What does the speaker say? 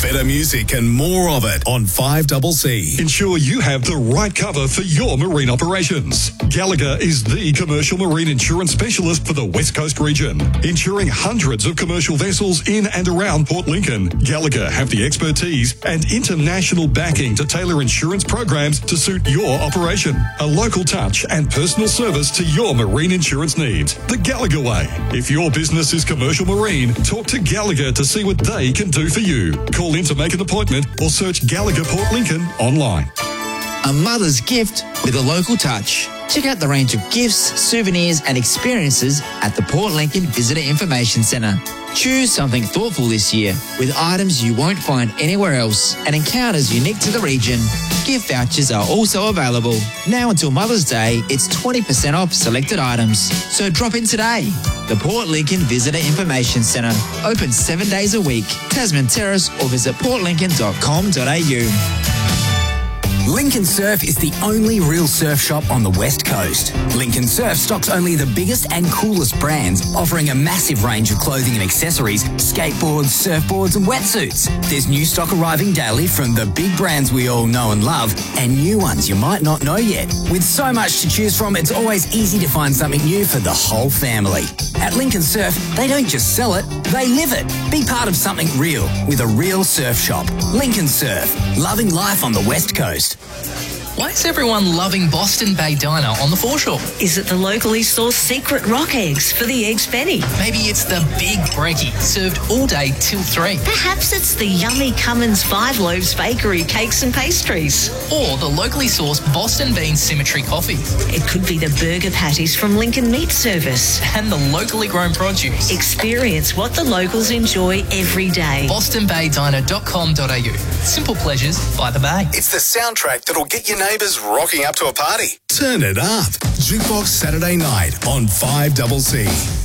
better music and more of it on 5CC. Ensure you have the right cover for your marine operations. Gallagher is the commercial marine insurance specialist for the West Coast region, insuring hundreds of commercial vessels in and around Port Lincoln. Gallagher have the expertise and international backing to tailor insurance programs to suit your operation. A local touch and personal service to your marine insurance needs. The Gallagher way. If your business is commercial marine, talk to Gallagher to see what they can do for you. Call in to make an appointment or search Gallagher Port Lincoln online. A mother's gift with a local touch. Check out the range of gifts, souvenirs and experiences at the Port Lincoln Visitor Information Centre. Choose something thoughtful this year with items you won't find anywhere else and encounters unique to the region. Gift vouchers are also available. Now until Mother's Day, it's 20% off selected items. So drop in today. The Port Lincoln Visitor Information Centre. Open 7 days a week. Tasman Terrace or visit portlincoln.com.au. Lincoln Surf is the only real surf shop on the West Coast. Lincoln Surf stocks only the biggest and coolest brands, offering a massive range of clothing and accessories, skateboards, surfboards and wetsuits. There's new stock arriving daily from the big brands we all know and love, and new ones you might not know yet. With so much to choose from, it's always easy to find something new for the whole family. At Lincoln Surf, they don't just sell it, they live it. Be part of something real with a real surf shop. Lincoln Surf, loving life on the West Coast. Why is everyone loving Boston Bay Diner on the foreshore? Is it the locally sourced secret rock eggs for the Eggs Benny? Maybe it's the big brekkie, served all day till 3. Perhaps it's the yummy Cummins 5 Loaves Bakery cakes and pastries. Or the locally sourced Boston Bean Symmetry coffee. It could be the burger patties from Lincoln Meat Service. And the locally grown produce. Experience what the locals enjoy every day. BostonBayDiner.com.au. Simple pleasures by the bay. It's the soundtrack that'll get your neighbours rocking up to a party. Turn it up. Jukebox Saturday night on 5CC.